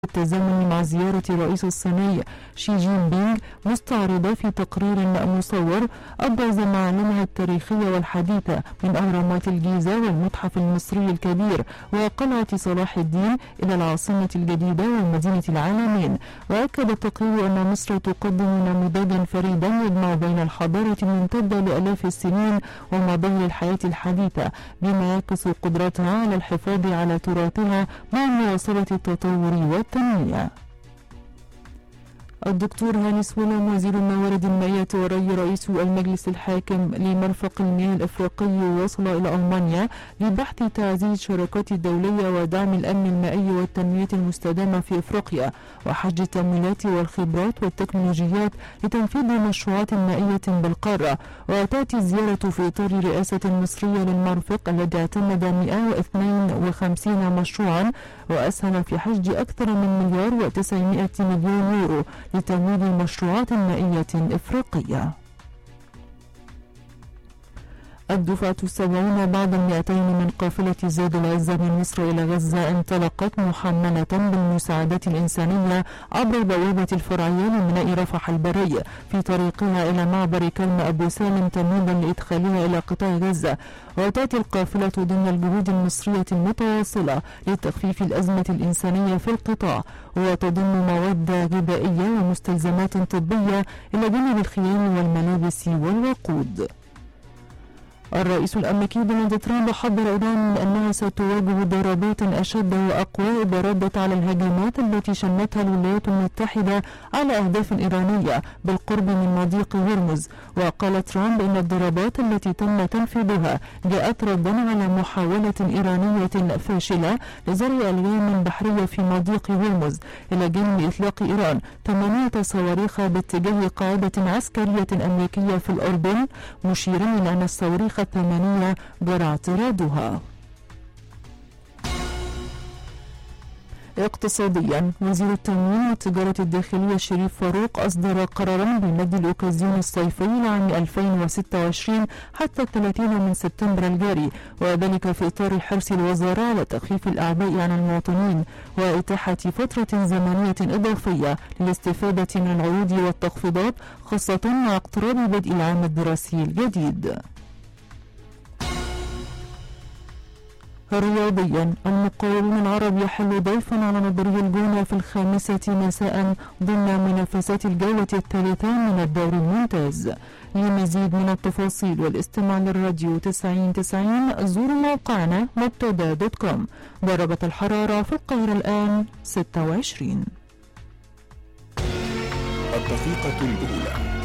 بالتزامن مع زيارة الرئيس الصيني شي جين بينغ، مستعرضة في تقرير مصور أبرز معالمها التاريخية والحديثة من أهرامات الجيزة والمتحف المصري الكبير وقلعة صلاح الدين إلى العاصمة الجديدة ومدينة العالمين. وأكد التقرير أن مصر تقدم نموذجا فريدا يجمع بين الحضارة الممتدة لآلاف السنين ومظاهر الحياة الحديثة، بما يعكس قدرتها على الحفاظ على تراثها مع مواصلة التطور والتنمية. الدكتور هاني سويلم وزير الموارد المائية والري رئيس المجلس الحاكم لمرفق المياه الأفريقي وصل إلى ألمانيا لبحث تعزيز الشراكات الدولية ودعم الأمن المائي والتنمية المستدامة في أفريقيا وحشد التمويلات والخبرات والتكنولوجيات لتنفيذ مشروعات مائية بالقارة. وتأتي الزيارة في إطار رئاسة مصرية للمرفق الذي اعتمد 152 مشروعا وأسهم في حشد أكثر من 1,900,000,000 يورو لتمويل مشروعات مائية إفريقية. الدفعة 70 بعد 200 من قافلة زاد العزة من مصر إلى غزة انطلقت محملة بالمساعدات الإنسانية عبر بوابة الفرعية لميناء رفح البري في طريقها إلى معبر كلم أبو سالم تمهيدا لإدخالها إلى قطاع غزة. وتأتي القافلة ضمن الجهود المصرية المتواصلة لتخفيف الأزمة الإنسانية في القطاع، وتضم مواد غذائية ومستلزمات طبية إلى جانب الخيام والملابس والوقود. الرئيس الأمريكي دونالد ترامب حذر إيران من أنها ستواجه ضربات أشد وأقوى إذا ردت على الهجمات التي شنتها الولايات المتحدة على أهداف إيرانية بالقرب من مضيق هرمز. وقال ترامب إن الضربات التي تم تنفيذها جاءت ردا على محاولة إيرانية فاشلة لزرع ألغام بحرية في مضيق هرمز، إلى جانب إطلاق إيران 8 صواريخ باتجاه قاعدة عسكرية أمريكية في الأردن، مشيرا إلى أن الصواريخ 8 جرى اعتراضها. اقتصاديا، وزير التموين والتجارة الداخلية شريف فاروق أصدر قرارا بمد الأوكازيون الصيفي لعام 2026 حتى 30 من سبتمبر الجاري، وذلك في إطار حرص الوزارة على تخفيف الأعباء عن المواطنين وإتاحة فترة زمنية إضافية للاستفادة من العروض والتخفيضات، خاصة مع اقتراب بدء العام الدراسي الجديد. رياضيا، المقاولون العرب يحل ضيفا على نظري الجونة في 5 مساء ضمن منافسات الجولة الثالثة من الدوري الممتاز. لمزيد من التفاصيل والاستماع للراديو 9090 زوروا موقعنا مبتدا.com. درجة الحرارة في القاهرة الآن 26. الدقيقة الأولى.